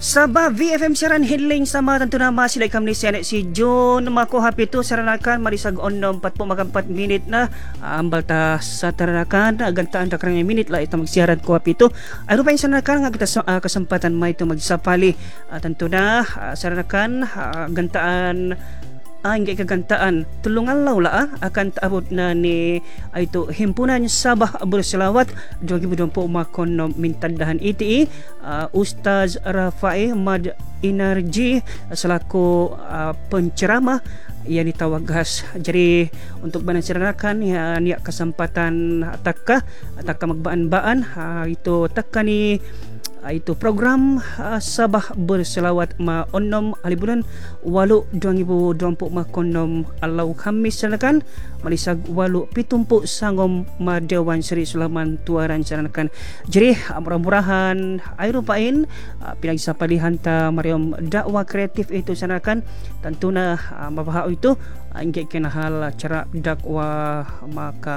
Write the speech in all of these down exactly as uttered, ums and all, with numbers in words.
Sabah V F M siaran headling sama tentu nama sila kami si anak si John mako happy tu saranakan marisag onom empat puluh empat minit na ambal ta sa taranakan gantaan ta karang minit la ita magsiaran ko happy tu ay rupa saranakan nga kita uh, kesempatan may tu magsapali uh, tentu na uh, saranakan uh, gantaan ang uh, kagantaan tulungan law la uh, akan taabot na ni ay to himpunan Sabah Berselawat dua ribu dua puluh makon mintandahan iti uh, Ustaz Rafael Mad Energy selaku uh, penceramah yang ditawagas. Jadi untuk banansiranakan ya niya kesempatan takka takka magbaan-baan uh, itu takka ni uh, itu program uh, Sabah Berselawat ma onom alibulan walu dua ribu dua puluh makonom alau Khamis sanakan malisag walu pitumpu sangom ma Dewan Seri Sulaiman Tuaran sanakan. Jadi murah-murahan ay rupain uh, pinagsapalihan ta Mariam dakwah kreatif itu sanakan tentuna uh, mabahao itu angge kinahal cara dakwah maka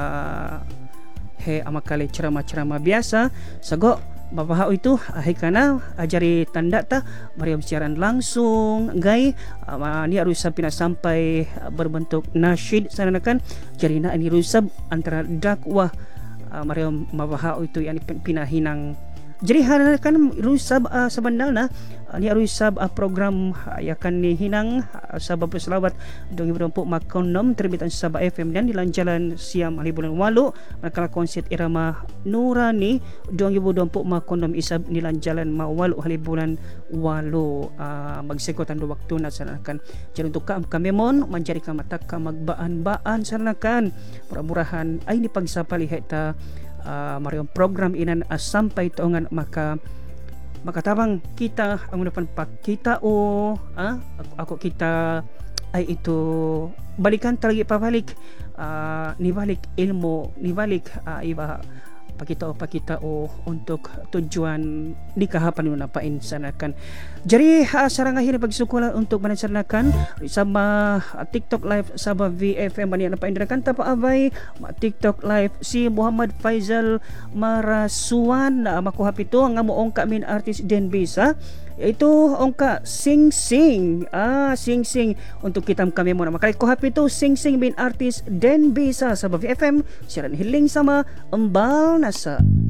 he amakali ceramah-ceramah biasa sago babahao itu ahay kana ajari tanda ta Mariam siaran langsung gay uh, ni arusab pinasampay uh, berbentuk nasyid sanakan jari na ini rusab antara dakwah uh, Mariam mabahao itu yang pinahinang. Jadi hanakan rusab uh, sabandalna uh, ni rusab uh, program uh, yakan ni hinang uh, Sabah Berselawat dua ribu dua puluh makonom terbitan Sabah F M dan dilanjalan siam hari bulan walu nakala konsert irama Nurani dua ribu dua puluh makonom isab dilanjalan mawalu hari bulan walu uh, magsikotan do waktu na sanakan. Jadi untuk kam kami mon manjari ka mata ka magbaan-baan sanakan murah-murahan ay ni pagsapali heta Uh, mariong program inan uh, sampai tuongan maka makatabang kita ang unapan pakita o ah, ako, ako kita ay ito balikan talagi pabalik uh, nibalik ilmu nibalik uh, iba pakita o pakita o untuk tujuan nikahapan mo napain sanakan. Jadi uh, sarangahin pagsukulan untuk manansaranakan sama uh, TikTok live Sabah V F M banian napain dirakan tapa abay TikTok live si Muhammad Faizal Marasuan na uh, makuha pito nga moong kamin artist din bisa yaitu ongka Sing Sing ah Sing Sing untuk kita kami mo na makalikuha pito Sing Sing bin artist din bisa Sabah V F M siaran hiling sama embal nasa